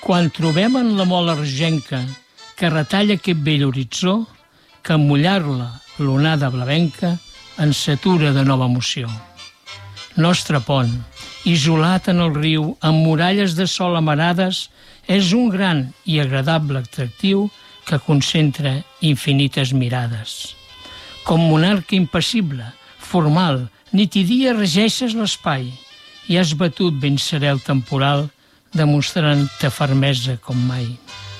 Quan trobem en la mola argenca que retalla aquest vell horitzó, que en mullar-la l'onada blavenca ens s'atura de nova emoció. Nostre pont, isolat en el riu, amb muralles de sol amarades, és un gran i agradable atractiu que concentra infinites mirades. Com monarca impassible, formal, nit i dia regeixes l'espai i has batut ben serè el temporal, demostrant-te fermesa com mai.